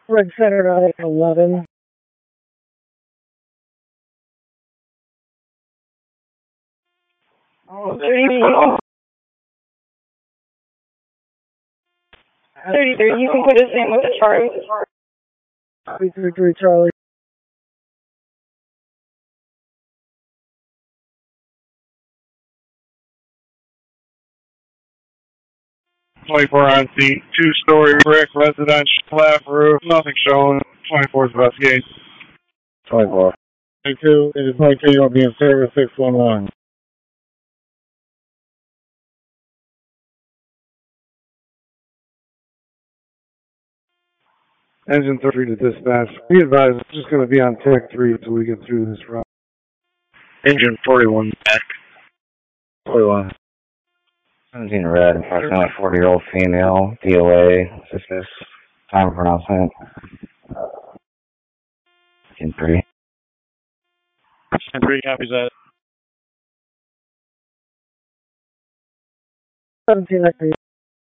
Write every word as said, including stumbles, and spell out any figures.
Red Center out at eleven. Oh, thirty-three, you can put his name with the Charlie. three three three Charlie. twenty-four on seat, two-story brick, residential, flat roof, nothing showing. twenty-four is investigate. twenty-four. twenty-two, it is twenty-two, you'll be in service six one one. Engine three to dispatch. Be advised, it's just going to be on tech three until we get through this route. Engine forty-one back. forty-one. seventeen red, approximately forty-year-old female, D O A, suspicious, time of pronouncement. Engine three. Engine three copies that. seventeen,